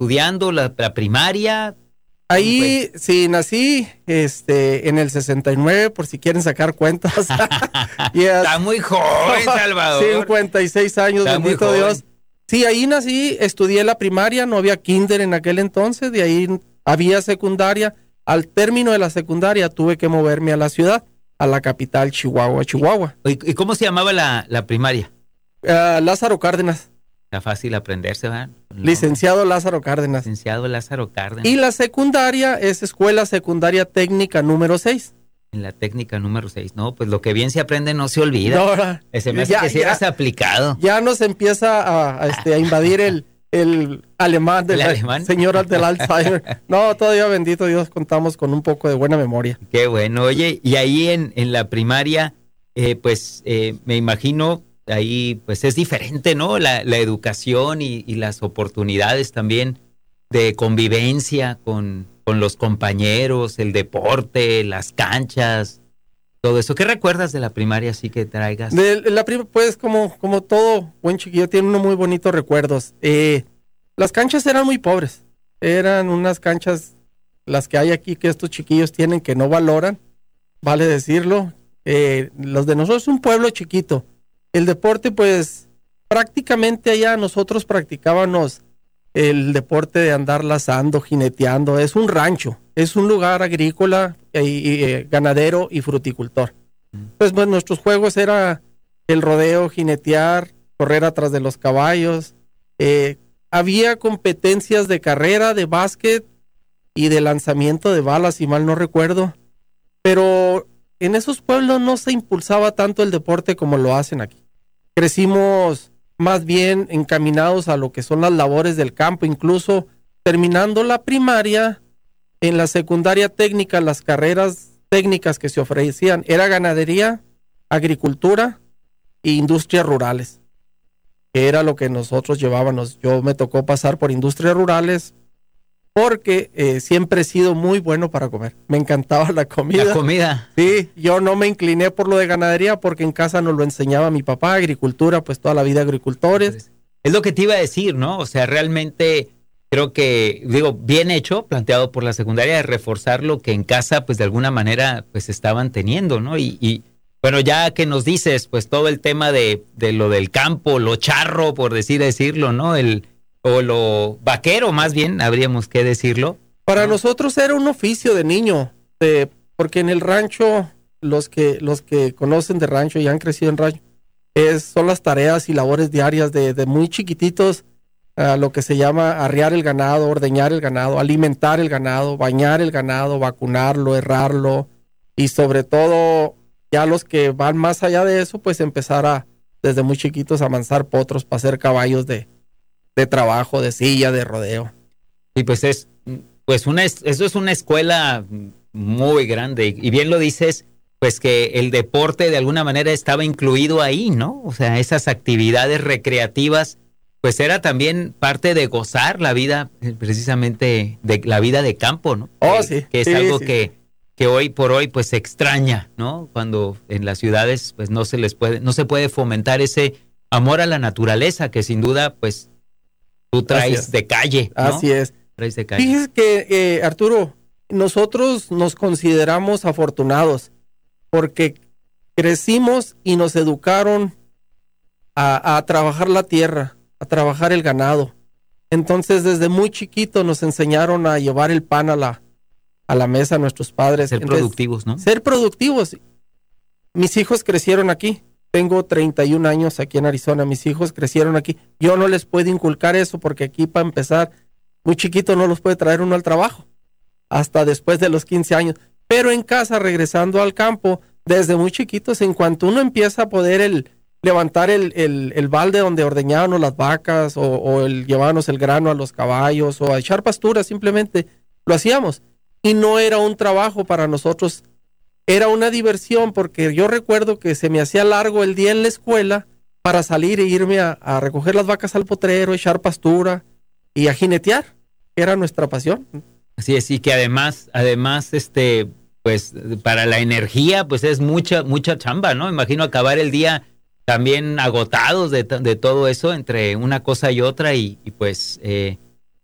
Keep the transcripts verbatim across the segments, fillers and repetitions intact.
estudiando la, la primaria. Ahí, sí, nací este, en el sesenta y nueve, por si quieren sacar cuentas. Yes. Está muy joven, Salvador. cincuenta y seis años, Está bendito Dios. Sí, ahí nací, estudié la primaria, no había kinder en aquel entonces, de ahí había secundaria. Al término de la secundaria tuve que moverme a la ciudad, a la capital, Chihuahua, Chihuahua. ¿Y, y cómo se llamaba la, la primaria? Uh, Lázaro Cárdenas. Está fácil aprenderse, ¿verdad? No. Licenciado Lázaro Cárdenas. Licenciado Lázaro Cárdenas. Y la secundaria es Escuela Secundaria Técnica número seis. En la técnica número seis. No, pues lo que bien se aprende no se olvida. No, se me hace ya, que si ya, eras aplicado. Ya nos empieza a, a, este, a invadir el, el alemán del alemán? señor del Alzheimer. No, todavía, bendito Dios, contamos con un poco de buena memoria. Qué bueno. Oye, y ahí en, en la primaria, eh, pues eh, me imagino... Ahí pues es diferente, ¿no? La, la educación y, y las oportunidades también de convivencia con, con los compañeros, el deporte, las canchas, todo eso. ¿Qué recuerdas de la primaria así que traigas? De la primaria, pues como, como todo buen chiquillo tiene unos muy bonitos recuerdos. Eh, las canchas eran muy pobres, eran unas canchas, las que hay aquí que estos chiquillos tienen que no valoran, vale decirlo. Eh, los de nosotros es un pueblo chiquito. El deporte, pues, prácticamente allá nosotros practicábamos el deporte de andar lazando, jineteando. Es un rancho, es un lugar agrícola, y, y, y ganadero y fruticultor. Pues, pues, nuestros juegos era el rodeo, jinetear, correr atrás de los caballos. Eh, había competencias de carrera, de básquet y de lanzamiento de balas, si mal no recuerdo. Pero en esos pueblos no se impulsaba tanto el deporte como lo hacen aquí. Crecimos más bien encaminados a lo que son las labores del campo, incluso terminando la primaria, en la secundaria técnica, las carreras técnicas que se ofrecían era ganadería, agricultura e industrias rurales, que era lo que nosotros llevábamos. Yo me tocó pasar por industrias rurales porque eh, siempre he sido muy bueno para comer. Me encantaba la comida. La comida. Sí, yo no me incliné por lo de ganadería porque en casa nos lo enseñaba mi papá, agricultura, pues toda la vida agricultores. Es lo que te iba a decir, ¿no? O sea, realmente creo que, digo, bien hecho, planteado por la secundaria, de reforzar lo que en casa, pues de alguna manera, pues estaban teniendo, ¿no? Y, y bueno, ya que nos dices, pues todo el tema de, de lo del campo, lo charro, por decir decirlo, ¿no? El o lo vaquero, más bien, habríamos que decirlo. Para ¿no? nosotros era un oficio de niño, de, porque en el rancho, los que los que conocen de rancho y han crecido en rancho, es, son las tareas y labores diarias de, de muy chiquititos, uh, lo que se llama arriar el ganado, ordeñar el ganado, alimentar el ganado, bañar el ganado, vacunarlo, herrarlo, y sobre todo, ya los que van más allá de eso, pues empezar a, desde muy chiquitos, a amansar potros para hacer caballos de de trabajo, de silla, de rodeo. Y pues es, pues una, eso es una escuela muy grande, y bien lo dices, pues que el deporte de alguna manera estaba incluido ahí, ¿no? O sea, esas actividades recreativas, pues era también parte de gozar la vida, precisamente de la vida de campo, ¿no? Oh, que, sí. Que es sí, algo sí. que, que hoy por hoy pues se extraña, ¿no? Cuando en las ciudades pues no se les puede, no se puede fomentar ese amor a la naturaleza que sin duda pues tú traes de calle, ¿no? Así es. Traes de calle. Fíjese que, eh, Arturo, nosotros nos consideramos afortunados porque crecimos y nos educaron a, a trabajar la tierra, a trabajar el ganado. Entonces, desde muy chiquito nos enseñaron a llevar el pan a la, a la mesa, nuestros padres. Ser Entonces, productivos, ¿no? Ser productivos. Mis hijos crecieron aquí. Tengo treinta y un años aquí en Arizona. Mis hijos crecieron aquí. Yo no les puedo inculcar eso porque aquí, para empezar, muy chiquito no los puede traer uno al trabajo hasta después de los quince años. Pero en casa, regresando al campo, desde muy chiquitos, en cuanto uno empieza a poder el, levantar el, el, el balde donde ordeñábamos las vacas o, o el llevarnos el grano a los caballos o a echar pastura, simplemente lo hacíamos. Y no era un trabajo para nosotros. Era una diversión porque yo recuerdo que se me hacía largo el día en la escuela para salir e irme a, a recoger las vacas al potrero, echar pastura y a jinetear, que era nuestra pasión. Así es, y que además, además, este, pues, para la energía, pues es mucha, mucha chamba, ¿no? Imagino acabar el día también agotados de, de todo eso, entre una cosa y otra, y, y pues, eh,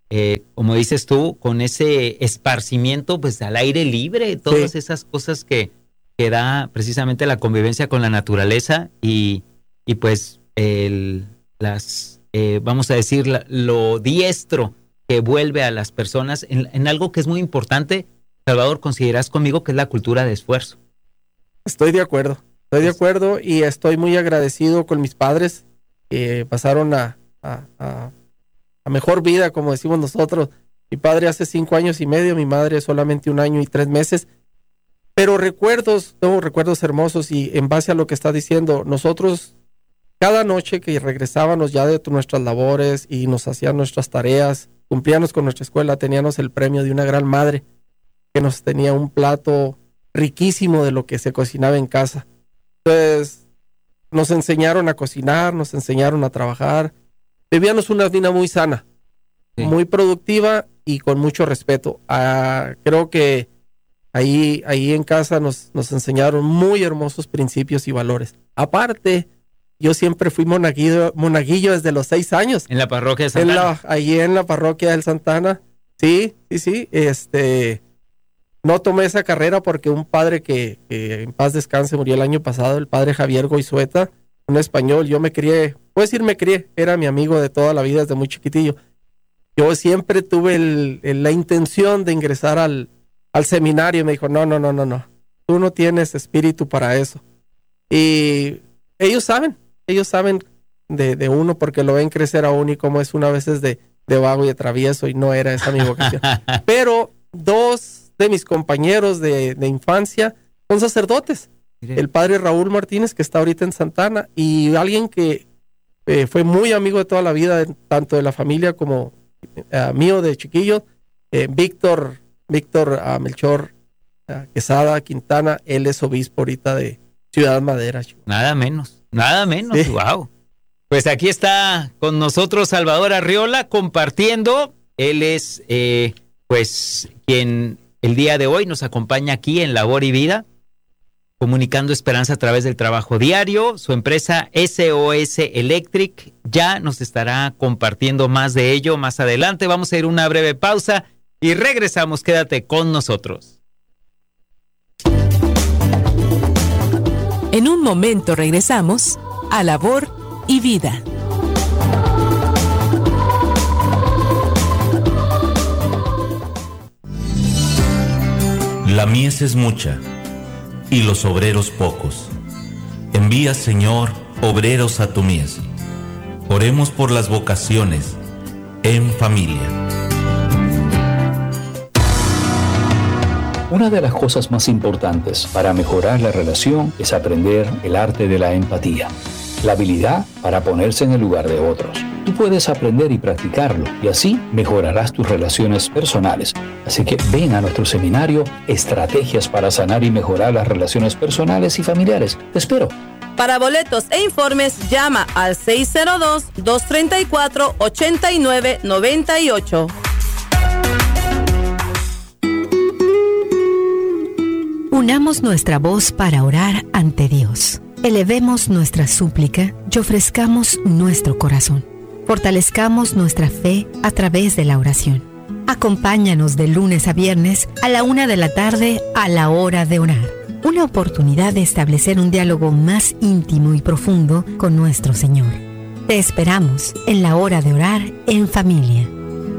eh, como dices tú, con ese esparcimiento pues al aire libre, todas sí. esas cosas que, que da precisamente la convivencia con la naturaleza y, y pues el, las, eh, vamos a decir, la, lo diestro que vuelve a las personas en, en algo que es muy importante. Salvador, consideras conmigo que es la cultura de esfuerzo. Estoy de acuerdo, estoy de acuerdo y estoy muy agradecido con mis padres que pasaron a, a, a, a mejor vida, como decimos nosotros. Mi padre hace cinco años y medio, mi madre solamente un año y tres meses. Pero recuerdos, tengo recuerdos hermosos y en base a lo que está diciendo, nosotros cada noche que regresábamos ya de nuestras labores y nos hacían nuestras tareas, cumplíamos con nuestra escuela, teníamos el premio de una gran madre que nos tenía un plato riquísimo de lo que se cocinaba en casa. Entonces, nos enseñaron a cocinar, nos enseñaron a trabajar. Vivíamos una vida muy sana, sí. muy productiva y con mucho respeto. Ah, creo que ahí, ahí en casa nos, nos enseñaron muy hermosos principios y valores. Aparte, yo siempre fui monaguillo, monaguillo desde los seis años. ¿En la parroquia de Santana? En la, ahí en la parroquia del Santana. Sí, sí, sí. Este... No tomé esa carrera porque un padre que, que en paz descanse murió el año pasado, el padre Javier Goizueta, un español. Yo me crié, puedo decir me crié, era mi amigo de toda la vida desde muy chiquitillo. Yo siempre tuve el, el, la intención de ingresar al, al seminario. Me dijo, no, no, no, no, no, tú no tienes espíritu para eso. Y ellos saben, ellos saben de, de uno porque lo ven crecer aún y como es una veces de, de vago y de travieso y no era esa mi vocación. Pero dos de mis compañeros de, de infancia son sacerdotes. Mire. El padre Raúl Martínez, que está ahorita en Santana, y alguien que eh, fue muy amigo de toda la vida, tanto de la familia como uh, mío de chiquillo, eh, Víctor, Víctor uh, Melchor uh, Quesada Quintana, él es obispo ahorita de Ciudad Madera. Nada menos, nada menos, sí. Wow. Pues aquí está con nosotros Salvador Arriola compartiendo. Él es, eh, pues, quien el día de hoy nos acompaña aquí en Labor y Vida, comunicando esperanza a través del trabajo diario. Su empresa S O S Electric ya nos estará compartiendo más de ello más adelante. Vamos a ir a una breve pausa y regresamos. Quédate con nosotros. En un momento regresamos a Labor y Vida. La mies es mucha, y los obreros pocos. Envía, Señor, obreros a tu mies. Oremos por las vocaciones en familia. Una de las cosas más importantes para mejorar la relación es aprender el arte de la empatía, la habilidad para ponerse en el lugar de otros. Tú puedes aprender y practicarlo y así mejorarás tus relaciones personales. Así que ven a nuestro seminario Estrategias para sanar y mejorar las relaciones personales y familiares. Te espero. Para boletos e informes llama al seis cero dos, dos tres cuatro, ocho nueve nueve ocho. Unamos nuestra voz para orar ante Dios. Elevemos nuestra súplica y ofrezcamos nuestro corazón. Fortalezcamos nuestra fe a través de la oración. Acompáñanos de lunes a viernes a la una de la tarde a la hora de orar. Una oportunidad de establecer un diálogo más íntimo y profundo con nuestro Señor. Te esperamos en la hora de orar en familia.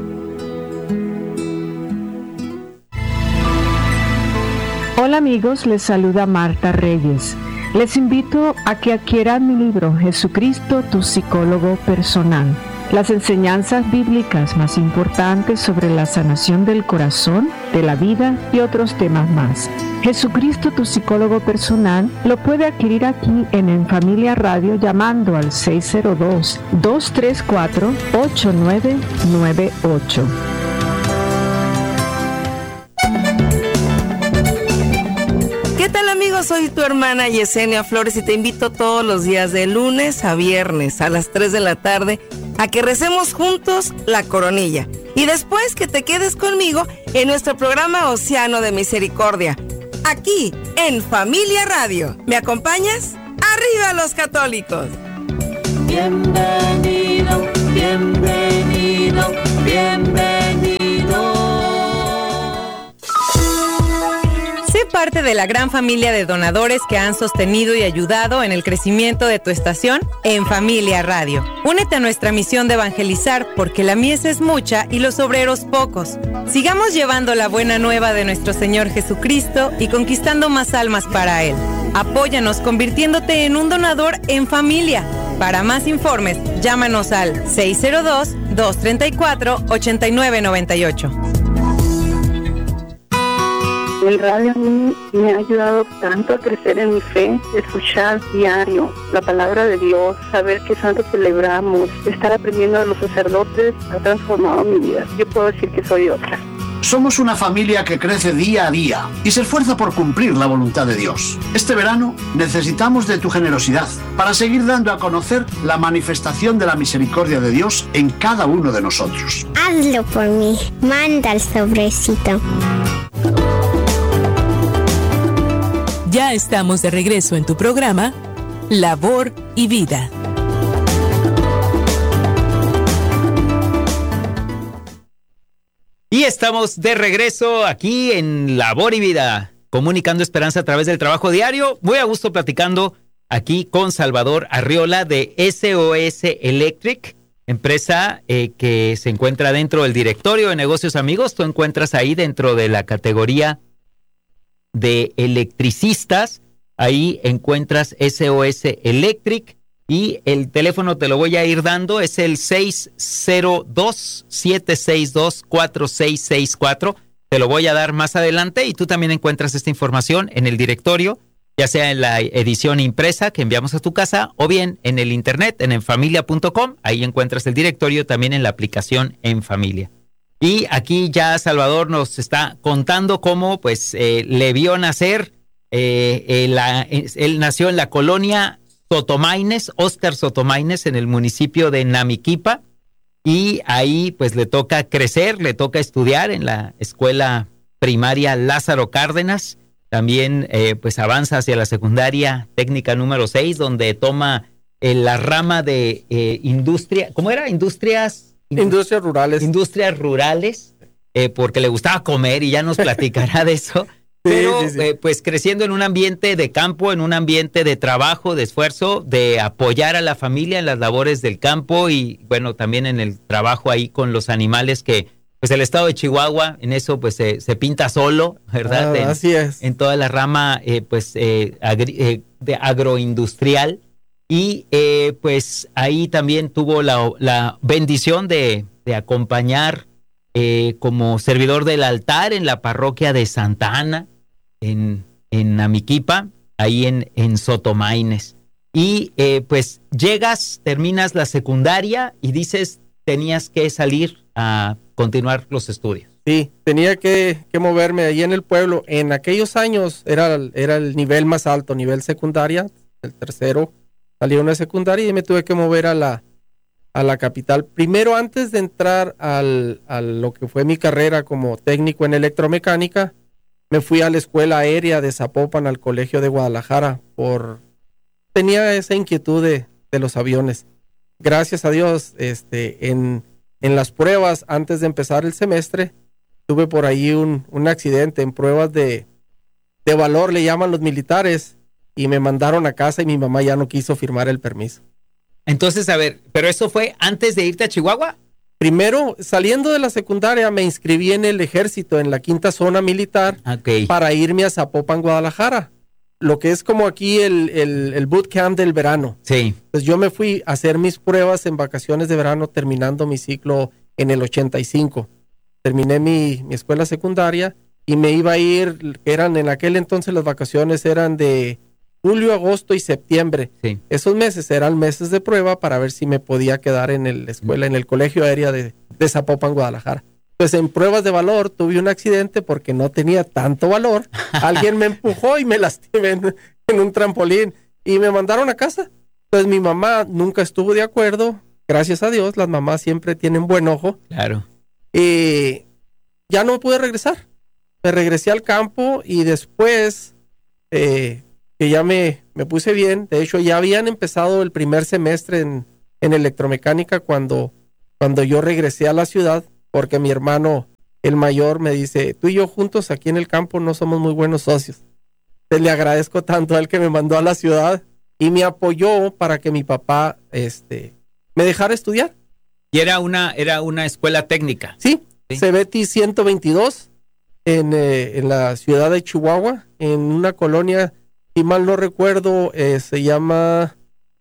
Hola amigos, les saluda Marta Reyes. Les invito a que adquieran mi libro Jesucristo, tu psicólogo personal. Las enseñanzas bíblicas más importantes sobre la sanación del corazón, de la vida y otros temas más. Jesucristo, tu psicólogo personal, lo puede adquirir aquí en En Familia Radio llamando al seis cero dos, dos tres cuatro, ocho nueve nueve ocho. ¿Qué tal amigos? Soy tu hermana Yesenia Flores y te invito todos los días de lunes a viernes a las tres de la tarde a que recemos juntos la coronilla y después que te quedes conmigo en nuestro programa Océano de Misericordia, aquí en Familia Radio. ¿Me acompañas? ¡Arriba los católicos! Bienvenido, bienvenido, bienvenido. de la gran familia de donadores que han sostenido y ayudado en el crecimiento de tu estación En Familia Radio. Únete a nuestra misión de evangelizar porque la mies es mucha y los obreros pocos. Sigamos llevando la buena nueva de nuestro Señor Jesucristo y conquistando más almas para Él. Apóyanos convirtiéndote en un donador en familia. Para más informes, llámanos al seis cero dos, dos tres cuatro, ocho nueve nueve ocho. El radio a mí me ha ayudado tanto a crecer en mi fe, escuchar diario la palabra de Dios, saber qué santo celebramos, estar aprendiendo de los sacerdotes, ha transformado mi vida. Yo puedo decir que soy otra. Somos una familia que crece día a día y se esfuerza por cumplir la voluntad de Dios. Este verano necesitamos de tu generosidad para seguir dando a conocer la manifestación de la misericordia de Dios en cada uno de nosotros. Hazlo por mí. Manda el sobrecito. Ya estamos de regreso en tu programa, Labor y Vida. Y estamos de regreso aquí en Labor y Vida, comunicando esperanza a través del trabajo diario. Muy a gusto platicando aquí con Salvador Arriola de S O S Electric, empresa eh, que se encuentra dentro del directorio de negocios amigos. Tú encuentras ahí dentro de la categoría de electricistas, ahí encuentras S O S Electric y el teléfono te lo voy a ir dando, es el seis cero dos, siete seis dos, cuatro seis seis cuatro. Te lo voy a dar más adelante y tú también encuentras esta información en el directorio, ya sea en la edición impresa que enviamos a tu casa o bien en el internet, en enfamilia punto com. Ahí encuentras el directorio, también en la aplicación En Familia. Y aquí ya Salvador nos está contando cómo pues eh, le vio nacer, eh, eh, la, él nació en la colonia Sotomaines, Óscar Sotomaines, en el municipio de Namiquipa, y ahí pues le toca crecer, le toca estudiar en la escuela primaria Lázaro Cárdenas, también eh, pues avanza hacia la secundaria técnica número seis, donde toma eh, la rama de eh, industria, ¿cómo era? Industrias... Industrias rurales. Industrias rurales, eh, porque le gustaba comer y ya nos platicará de eso. Pero sí, sí, sí. Eh, pues creciendo en un ambiente de campo, en un ambiente de trabajo, de esfuerzo, de apoyar a la familia en las labores del campo y bueno, también en el trabajo ahí con los animales que pues el estado de Chihuahua en eso pues se, se pinta solo, ¿verdad? Ah, en, así es. En toda la rama eh, pues eh, agri, eh, de agroindustrial. Y eh, pues ahí también tuvo la, la bendición de, de acompañar eh, como servidor del altar en la parroquia de Santa Ana, en, en Namiquipa, ahí en, en Sotomaines. Y eh, pues llegas, terminas la secundaria y dices tenías que salir a continuar los estudios. Sí, tenía que, que moverme ahí en el pueblo. En aquellos años era, era el nivel más alto, nivel secundaria, el tercero. Salí a una secundaria y me tuve que mover a la, a la capital. Primero, antes de entrar al, a lo que fue mi carrera como técnico en electromecánica, me fui a la escuela aérea de Zapopan, al colegio de Guadalajara, por tenía esa inquietud de, de los aviones. Gracias a Dios, este, en, en las pruebas, antes de empezar el semestre, tuve por ahí un, un accidente en pruebas de, de valor, le llaman los militares, y me mandaron a casa y mi mamá ya no quiso firmar el permiso. Entonces, a ver, ¿pero eso fue antes de irte a Chihuahua? Primero, saliendo de la secundaria, me inscribí en el ejército, en la quinta zona militar, okay, para irme a Zapopan, Guadalajara. Lo que es como aquí el, el, el boot camp del verano. Sí. Pues yo me fui a hacer mis pruebas en vacaciones de verano, terminando mi ciclo en el ochenta y cinco. Terminé mi, mi escuela secundaria y me iba a ir, eran en aquel entonces las vacaciones eran de julio, agosto y septiembre. Sí. Esos meses eran meses de prueba para ver si me podía quedar en el- la escuela, en el colegio aéreo de, de Zapopan, Guadalajara. Pues en pruebas de valor tuve un accidente porque no tenía tanto valor. Alguien me empujó y me lastimé en, en un trampolín y me mandaron a casa. Pues mi mamá nunca estuvo de acuerdo. Gracias a Dios, las mamás siempre tienen buen ojo. Claro. Y ya no pude regresar. Me regresé al campo y después eh, que ya me, me puse bien. De hecho, ya habían empezado el primer semestre en, en electromecánica cuando, cuando yo regresé a la ciudad, porque mi hermano, el mayor, me dice, tú y yo juntos aquí en el campo no somos muy buenos socios. Pues le agradezco tanto a él que me mandó a la ciudad y me apoyó para que mi papá este, me dejara estudiar. Y era una, era una escuela técnica. Sí, sí. Cebeti ciento veintidós en, eh, en la ciudad de Chihuahua, en una colonia, si mal no recuerdo, eh, se llama,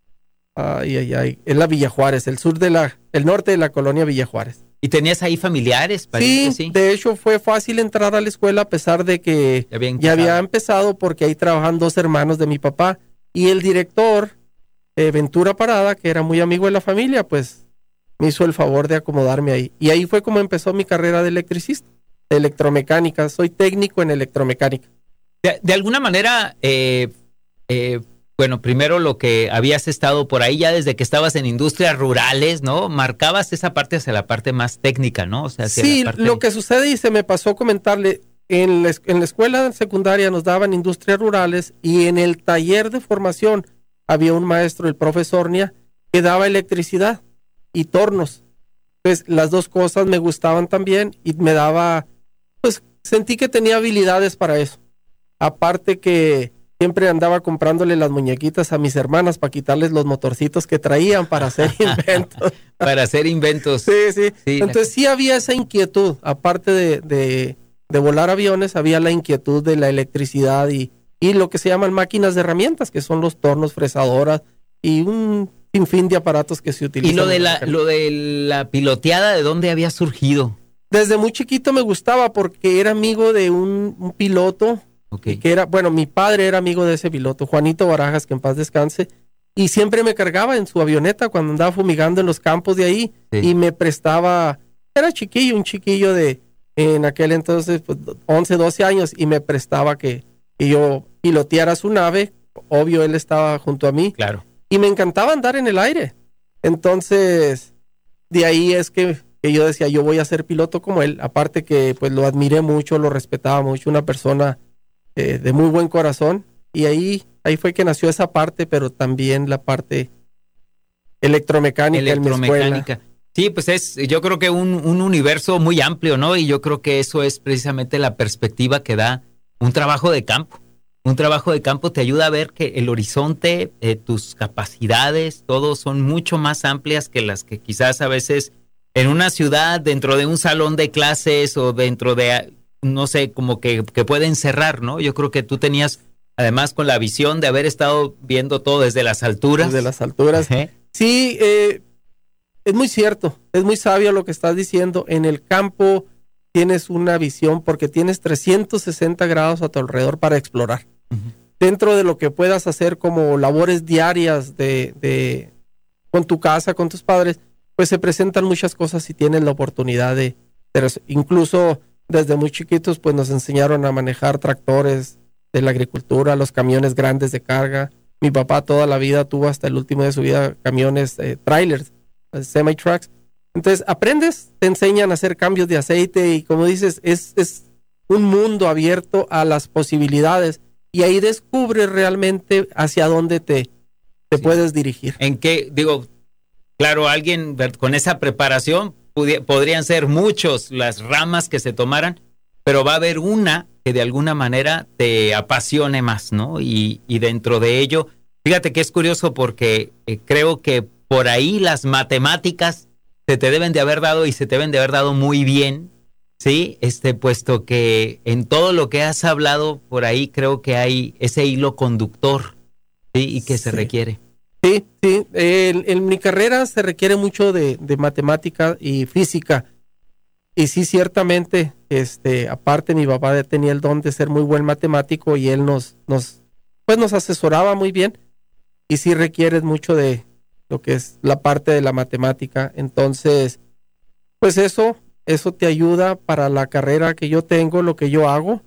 ay, ay, ay, es la Villa Juárez, el sur de la, el norte de la colonia Villa Juárez. ¿Y tenías ahí familiares? Sí, sí, de hecho fue fácil entrar a la escuela a pesar de que ya había, ya había empezado porque ahí trabajan dos hermanos de mi papá y el director, eh, Ventura Parada, que era muy amigo de la familia, pues me hizo el favor de acomodarme ahí. Y ahí fue como empezó mi carrera de electricista, de electromecánica. Soy técnico en electromecánica. De, de alguna manera, eh, eh, bueno, primero lo que habías estado por ahí ya desde que estabas en industrias rurales, ¿no? Marcabas esa parte hacia la parte más técnica, ¿no? O sea, hacia sí, la parte... lo que sucede, y se me pasó comentarle, en la, en la escuela secundaria nos daban industrias rurales y en el taller de formación había un maestro, el profesor Nia, que daba electricidad y tornos. Pues las dos cosas me gustaban también y me daba, pues sentí que tenía habilidades para eso. Aparte que siempre andaba comprándole las muñequitas a mis hermanas para quitarles los motorcitos que traían para hacer inventos. Para hacer inventos. Sí, sí. sí Entonces la... sí había esa inquietud. Aparte de, de, de volar aviones, había la inquietud de la electricidad y, y lo que se llaman máquinas de herramientas, que son los tornos, fresadoras y un sinfín de aparatos que se utilizan. ¿Y lo de la, lo de la piloteada, de dónde había surgido? Desde muy chiquito me gustaba porque era amigo de un, un piloto. Okay. Que era, bueno, mi padre era amigo de ese piloto, Juanito Barajas, que en paz descanse, y siempre me cargaba en su avioneta cuando andaba fumigando en los campos de ahí, sí. Y me prestaba, era chiquillo, un chiquillo de, en aquel entonces, pues, once, doce años, y me prestaba que, que yo piloteara su nave, obvio, él estaba junto a mí, claro, y me encantaba andar en el aire, entonces, de ahí es que, que yo decía, yo voy a ser piloto como él, aparte que, pues, lo admiré mucho, lo respetaba mucho, una persona de muy buen corazón, y ahí ahí fue que nació esa parte, pero también la parte electromecánica, electromecánica. En mi escuela. Sí, pues es, yo creo que un, un universo muy amplio, ¿no? Y yo creo que eso es precisamente la perspectiva que da un trabajo de campo. Un trabajo de campo te ayuda a ver que el horizonte, eh, tus capacidades, todos son mucho más amplias que las que quizás a veces en una ciudad, dentro de un salón de clases o dentro de... no sé, como que, que pueden cerrar, ¿no? Yo creo que tú tenías, además, con la visión de haber estado viendo todo desde las alturas. Desde las alturas. ¿Eh? Sí, eh, es muy cierto, es muy sabio lo que estás diciendo. En el campo tienes una visión porque tienes trescientos sesenta grados a tu alrededor para explorar. Uh-huh. Dentro de lo que puedas hacer como labores diarias de, de con tu casa, con tus padres, pues se presentan muchas cosas si tienes la oportunidad de, de incluso... Desde muy chiquitos, pues nos enseñaron a manejar tractores de la agricultura, los camiones grandes de carga. Mi papá toda la vida tuvo hasta el último de su vida camiones, eh, trailers, semi-trucks. Entonces aprendes, te enseñan a hacer cambios de aceite y como dices, es, es un mundo abierto a las posibilidades y ahí descubres realmente hacia dónde te, te sí. puedes dirigir. En qué, digo, claro, alguien con esa preparación podrían ser muchos las ramas que se tomaran, pero va a haber una que de alguna manera te apasione más, ¿no? Y, y dentro de ello, fíjate que es curioso porque eh, creo que por ahí las matemáticas se te deben de haber dado y se te deben de haber dado muy bien, ¿sí? Este, puesto que en todo lo que has hablado por ahí creo que hay ese hilo conductor, ¿sí? Y que se sí. requiere. Sí, sí, en, en mi carrera se requiere mucho de, de matemática y física y sí, ciertamente, este, aparte mi papá tenía el don de ser muy buen matemático y él nos, nos, pues nos asesoraba muy bien y sí requiere mucho de lo que es la parte de la matemática, entonces, pues eso, eso te ayuda para la carrera que yo tengo, lo que yo hago.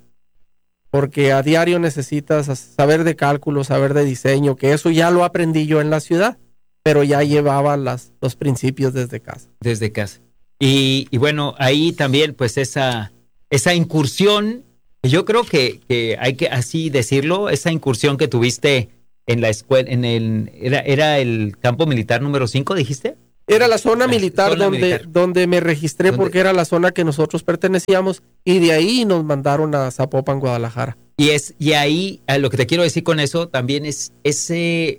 Porque a diario necesitas saber de cálculo, saber de diseño, que eso ya lo aprendí yo en la ciudad, pero ya llevaba las, los principios desde casa. Desde casa. Y, y bueno, ahí también pues esa, esa incursión, yo creo que, que hay que así decirlo, esa incursión que tuviste en la escuela, en el, era, era el campo militar número cinco, ¿dijiste? Era la zona la militar, zona donde, militar donde me registré ¿Dónde? Porque era la zona que nosotros pertenecíamos y de ahí nos mandaron a Zapopan, Guadalajara. Y es y ahí a lo que te quiero decir con eso también es ese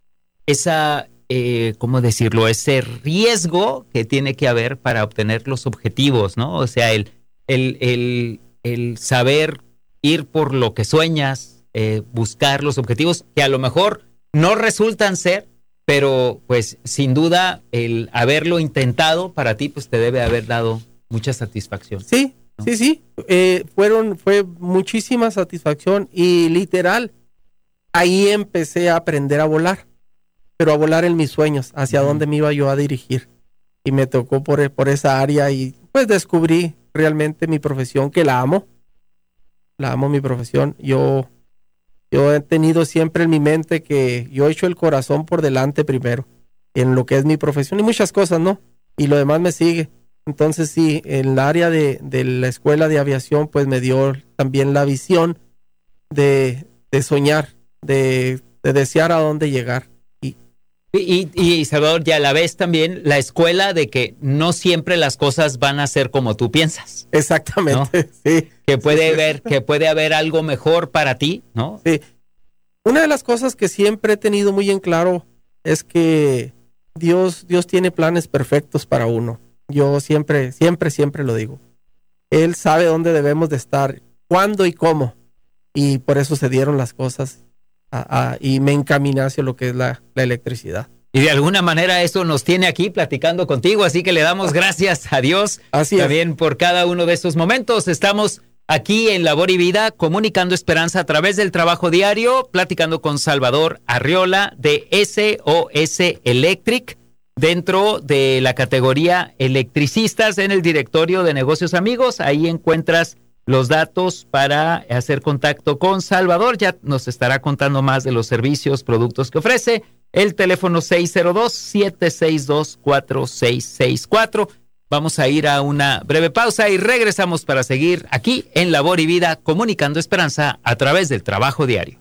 esa eh, ¿cómo decirlo? Ese riesgo que tiene que haber para obtener los objetivos, ¿no? O sea, el el el, el saber ir por lo que sueñas, eh, buscar los objetivos que a lo mejor no resultan ser, pero pues sin duda el haberlo intentado para ti pues te debe haber dado mucha satisfacción. Sí, ¿no? sí, sí. Eh, fueron, fue muchísima satisfacción y literal, ahí empecé a aprender a volar, pero a volar en mis sueños, hacia uh-huh. dónde me iba yo a dirigir. Y me tocó por, por esa área y pues descubrí realmente mi profesión, que la amo. La amo mi profesión. Yo... Yo he tenido siempre en mi mente que yo echo el corazón por delante primero, en lo que es mi profesión y muchas cosas, ¿no? Y lo demás me sigue. Entonces sí, en el área de, de la escuela de aviación, pues me dio también la visión de, de soñar, de, de desear a dónde llegar. Y, y, y Salvador, ya a la vez también la escuela de que no siempre las cosas van a ser como tú piensas. Exactamente, ¿no? Sí. Que puede haber, que puede haber algo mejor para ti, ¿no? Sí. Una de las cosas que siempre he tenido muy en claro es que Dios, Dios tiene planes perfectos para uno. Yo siempre, siempre, siempre lo digo. Él sabe dónde debemos de estar, cuándo y cómo. Y por eso se dieron las cosas a, a, y me encaminé hacia lo que es la, la electricidad. Y de alguna manera eso nos tiene aquí platicando contigo, así que le damos gracias a Dios así también es. por cada uno de estos momentos. Estamos aquí en Labor y Vida, comunicando esperanza a través del trabajo diario, platicando con Salvador Arriola de S O S Electric, dentro de la categoría electricistas en el directorio de negocios amigos. Ahí encuentras los datos para hacer contacto con Salvador. Ya nos estará contando más de los servicios, productos que ofrece. El teléfono seis cero dos, siete seis dos, cuatro seis seis cuatro. Vamos a ir a una breve pausa y regresamos para seguir aquí en Labor y Vida, comunicando esperanza a través del trabajo diario.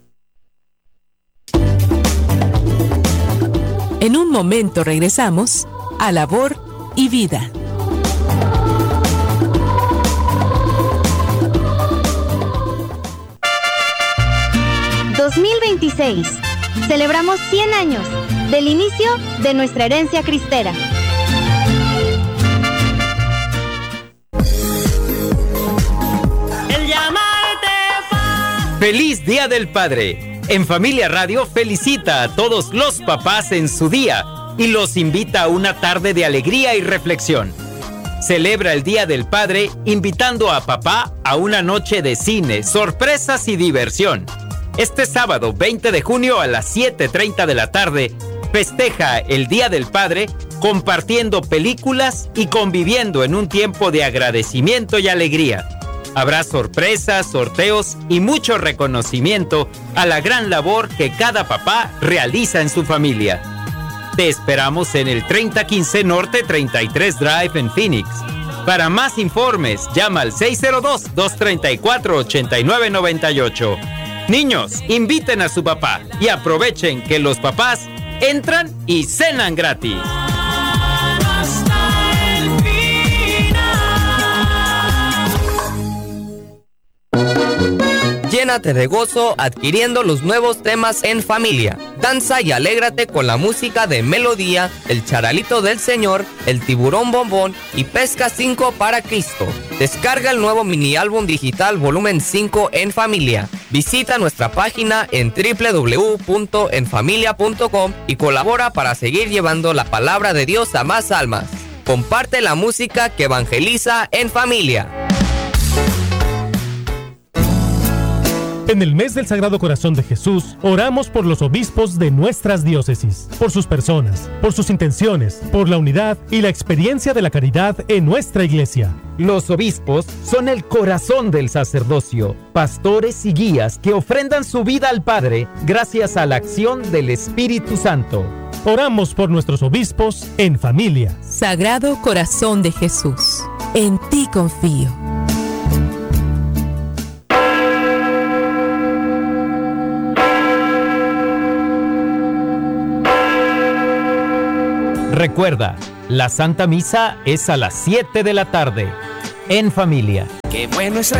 En un momento regresamos a Labor y Vida. dos mil veintiséis. Celebramos cien años del inicio de nuestra herencia cristera. ¡Feliz Día del Padre! En Familia Radio felicita a todos los papás en su día y los invita a una tarde de alegría y reflexión. Celebra el Día del Padre invitando a papá a una noche de cine, sorpresas y diversión. Este sábado veinte de junio a las siete treinta de la tarde, festeja el Día del Padre compartiendo películas y conviviendo en un tiempo de agradecimiento y alegría. Habrá sorpresas, sorteos y mucho reconocimiento a la gran labor que cada papá realiza en su familia. Te esperamos en el treinta quince Norte treinta y tres Drive en Phoenix. Para más informes, llama al seis cero dos, dos tres cuatro, ocho nueve nueve ocho. Niños, inviten a su papá y aprovechen que los papás entran y cenan gratis. Llénate de gozo adquiriendo los nuevos temas en familia. Danza y alégrate con la música de Melodía, El Charalito del Señor, El Tiburón Bombón y Pesca cinco para Cristo. Descarga el nuevo mini álbum digital volumen cinco en familia. Visita nuestra página en doble u doble u doble u punto en familia punto com y colabora para seguir llevando la palabra de Dios a más almas. Comparte la música que evangeliza en familia. En el mes del Sagrado Corazón de Jesús, oramos por los obispos de nuestras diócesis, por sus personas, por sus intenciones, por la unidad y la experiencia de la caridad en nuestra iglesia. Los obispos son el corazón del sacerdocio, pastores y guías que ofrendan su vida al Padre gracias a la acción del Espíritu Santo. Oramos por nuestros obispos en familia. Sagrado Corazón de Jesús, en ti confío. Recuerda, la Santa Misa es a las siete de la tarde, en familia. Qué bueno es